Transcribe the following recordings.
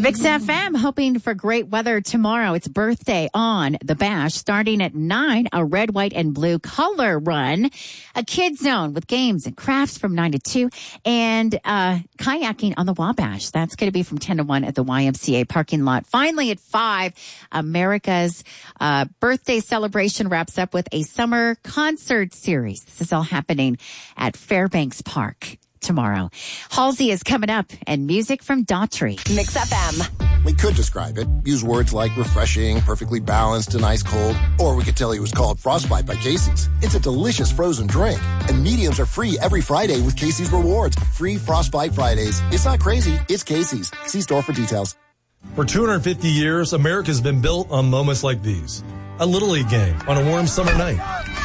Mix FM hoping for great weather tomorrow. It's birthday on the Bash. Starting at 9, a red, white, and blue color run. A kids zone with games and crafts from 9 to 2. And kayaking on the Wabash. That's going to be from 10 to 1 at the YMCA parking lot. Finally at 5, America's birthday celebration wraps up with a summer concert series. This is all happening at Fairbanks Park tomorrow. Halsey is coming up, and music from Daughtry. Mix FM. We could describe it. Use words like refreshing, perfectly balanced, and ice cold. Or we could tell you it was called Frostbite by Casey's. It's a delicious frozen drink. And mediums are free every Friday with Casey's Rewards. Free Frostbite Fridays. It's not crazy. It's Casey's. See store for details. For 250 years, America's been built on moments like these. A Little League game on a warm summer night.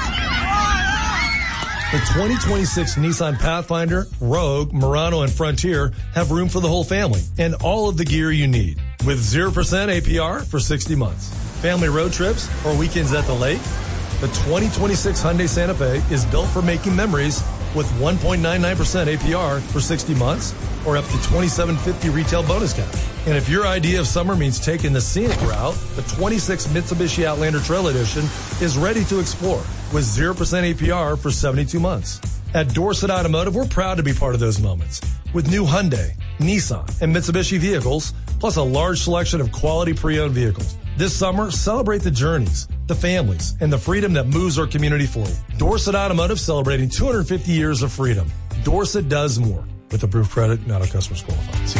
The 2026 Nissan Pathfinder, Rogue, Murano, and Frontier have room for the whole family and all of the gear you need. With 0% APR for 60 months. Family road trips or weekends at the lake? The 2026 Hyundai Santa Fe is built for making memories with 1.99% APR for 60 months or up to $2,750 retail bonus cap. And if your idea of summer means taking the scenic route, the 26 Mitsubishi Outlander Trail Edition is ready to explore with 0% APR for 72 months. At Dorset Automotive, we're proud to be part of those moments with new Hyundai, Nissan, and Mitsubishi vehicles, plus a large selection of quality pre-owned vehicles. This summer, celebrate the journeys, the families, and the freedom that moves our community forward. Dorset Automotive celebrating 250 years of freedom. Dorset does more. With approved credit, not all customers qualify.